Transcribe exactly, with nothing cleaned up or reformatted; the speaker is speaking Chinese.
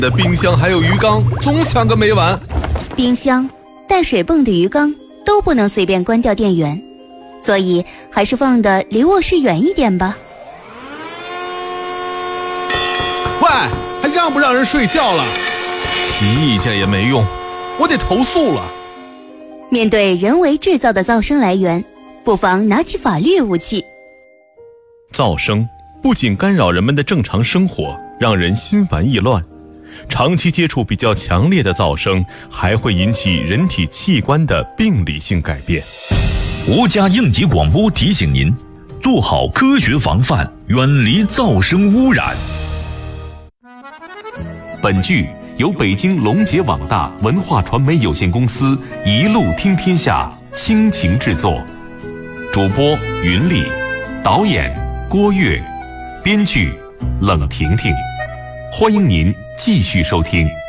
的冰箱还有鱼缸，总想个没完。 冰箱、带水泵的鱼缸都不能随便关掉电源，所以还是放的离卧室远一点吧。 喂，还让不让人睡觉了？提意见也没用，我得投诉了。 面对人为制造的噪声来源，不妨拿起法律武器。 噪声不仅干扰人们的正常生活，让人心烦意乱，长期接触比较强烈的噪声还会引起人体器官的病理性改变。 国家应急广播提醒您，做好科学防范，远离噪声污染。 本剧由北京龙杰网大文化传媒有限公司一路听天下倾情制作，主播云丽，导演郭跃，编剧冷婷婷。欢迎您继续收听。